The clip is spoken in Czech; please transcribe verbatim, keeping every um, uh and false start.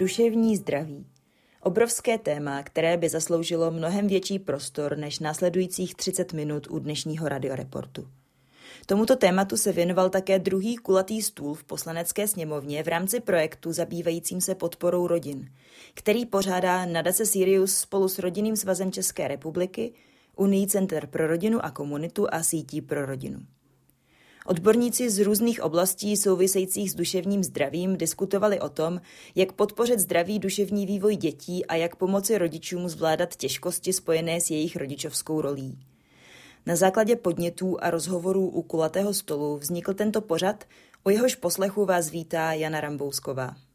Duševní zdraví. Obrovské téma, které by zasloužilo mnohem větší prostor než následujících třicet minut u dnešního radioreportu. Tomuto tématu se věnoval také druhý kulatý stůl v Poslanecké sněmovně v rámci projektu zabývajícím se podporou rodin, který pořádá nadace Sirius spolu s Rodinným svazem České republiky, Unii Center pro rodinu a komunitu a Sítí pro rodinu. Odborníci z různých oblastí souvisejících s duševním zdravím diskutovali o tom, jak podpořit zdravý duševní vývoj dětí a jak pomoci rodičům zvládat těžkosti spojené s jejich rodičovskou rolí. Na základě podnětů a rozhovorů u kulatého stolu vznikl tento pořad, o jehož poslechu vás vítá Jana Rambousková.